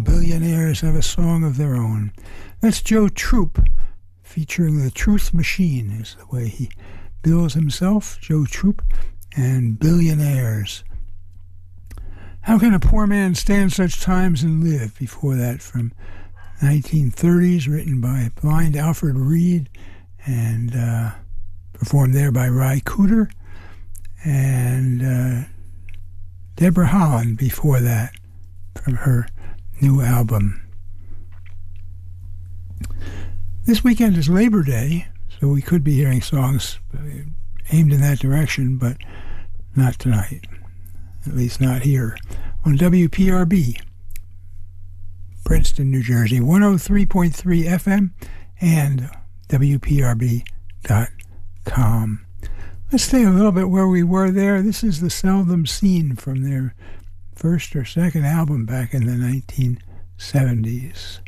Billionaires have a song of their own. That's Joe Troop, featuring the Truth Machine, is the way he bills himself, Joe Troop, and Billionaires. How Can a Poor Man Stand Such Times and Live? Before that, from 1930s, written by blind Alfred Reed and performed there by Ry Cooder, and Deborah Holland before that, from her new album. This weekend is Labor Day, so we could be hearing songs aimed in that direction, but not tonight. At least not here. On WPRB, Princeton, New Jersey, 103.3 FM and WPRB.com. Let's stay a little bit where we were there. This is The Seldom Seen from their first or second album back in the 1970s.